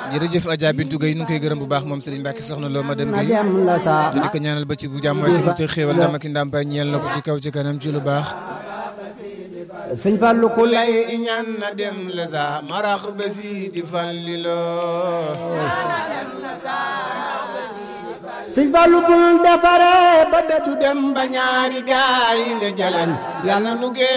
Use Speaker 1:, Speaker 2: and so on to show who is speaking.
Speaker 1: jërëjëf Adja Bintou Gueye nu ngi koy gërëm bu baax moom Serigne Mbacke soxna Lo Madame Gueye te di ko ñaanal ba ci gu jàmm ci mu te xéewal ndam ak ndàmpaay ñeel na ko ci kaw ci kanam ci lu baax
Speaker 2: sëñ Fallou ku
Speaker 1: lay ñaan na dem la sa marax ba si di fallilo
Speaker 2: sëñ Fallou bul defare
Speaker 1: ba du dem ba ñaari gaay nga jalan yàlla nu